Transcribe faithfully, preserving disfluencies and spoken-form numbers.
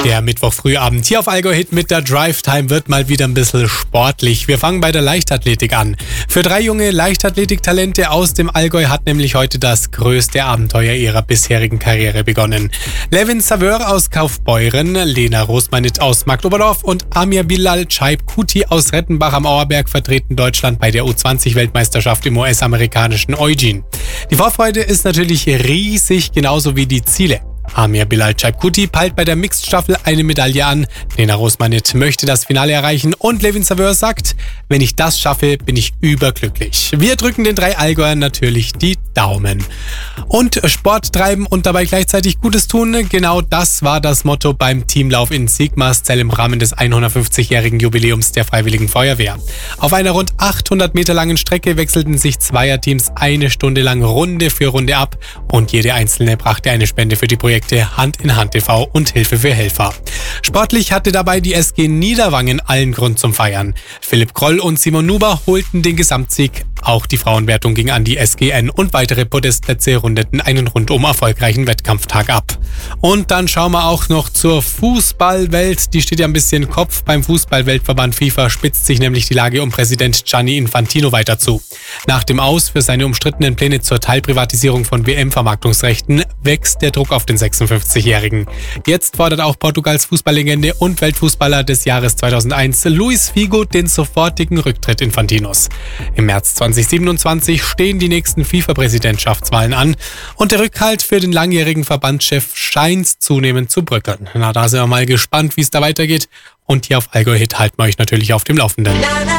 Der Mittwoch-Frühabend hier auf Allgäu Hit mit der Drive Time wird mal wieder ein bisschen sportlich. Wir fangen bei der Leichtathletik an. Für drei junge Leichtathletiktalente aus dem Allgäu hat nämlich heute das größte Abenteuer ihrer bisherigen Karriere begonnen. Levin Saveur aus Kaufbeuren, Lena Rosmanit aus Magdoberdorf und Amir Bilal Chaib-Kuti aus Rettenbach am Auerberg vertreten Deutschland bei der U zwanzig Weltmeisterschaft im U S-amerikanischen Eugene. Die Vorfreude ist natürlich riesig, genauso wie die Ziele. Amir Bilal Chaib-Kuti peilt bei der Mixed-Staffel eine Medaille an. Lena Rosmanit möchte das Finale erreichen und Levin Saveur sagt, wenn ich das schaffe, bin ich überglücklich. Wir drücken den drei Allgäuern natürlich die Daumen. Und Sport treiben und dabei gleichzeitig Gutes tun, genau das war das Motto beim Teamlauf in Sigmarszell im Rahmen des hundertfünfzigjährigen Jubiläums der Freiwilligen Feuerwehr. Auf einer rund achthundert Meter langen Strecke wechselten sich Zweierteams eine Stunde lang Runde für Runde ab und jede einzelne brachte eine Spende für die Projekte Hand in Hand e V und Hilfe für Helfer. Sportlich hatte dabei die S G Niederwangen allen Grund zum Feiern. Philipp Kroll und Simon Nuber holten den Gesamtsieg. Auch die Frauenwertung ging an die S G N und weitere Podestplätze rundeten einen rundum erfolgreichen Wettkampftag ab. Und dann schauen wir auch noch zur Fußballwelt. Die steht ja ein bisschen Kopf. Beim Fußballweltverband FIFA spitzt sich nämlich die Lage um Präsident Gianni Infantino weiter zu. Nach dem Aus für seine umstrittenen Pläne zur Teilprivatisierung von W M-Vermarktungsrechten wächst der Druck auf den sechsundfünfzigjährigen. Jetzt fordert auch Portugals Fußballlegende und Weltfußballer des Jahres zweitausendeins Luis Figo den sofortigen Rücktritt Infantinos. Im März zweitausendsiebenundzwanzig stehen die nächsten FIFA-Präsidentschaftswahlen an und der Rückhalt für den langjährigen Verbandschef scheint zunehmend zu bröckeln. Na, da sind wir mal gespannt, wie es da weitergeht. Und hier auf Allgäu Hit halten wir euch natürlich auf dem Laufenden.